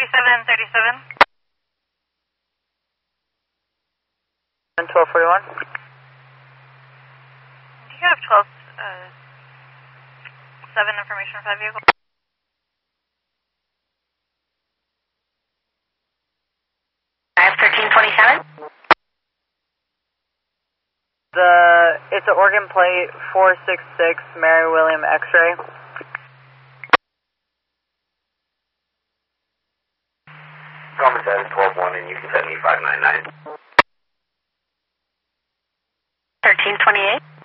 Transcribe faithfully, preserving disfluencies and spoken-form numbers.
thirty-seven thirty-seven. twelve forty-one. Do you have twelve, uh, seven information for that vehicle? I have thirteen twenty-seven. The, it's an Oregon plate four six six Mary William X-ray. Common seven twelve one and you can send me five nine nine. thirteen twenty-eight.